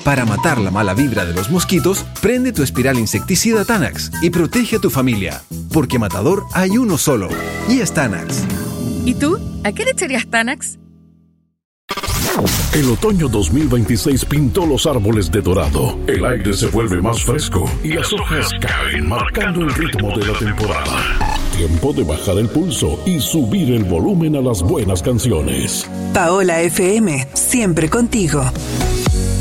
Para matar la mala vibra de los mosquitos, prende tu espiral insecticida Tanax y protege a tu familia. Porque matador hay uno solo, y es Tanax. ¿Y tú? ¿A qué le echarías Tanax? El otoño 2026 pintó los árboles de dorado. El aire se vuelve más fresco y las hojas caen, marcando el ritmo de la temporada. Tiempo de bajar el pulso y subir el volumen a las buenas canciones. Paola FM, siempre contigo.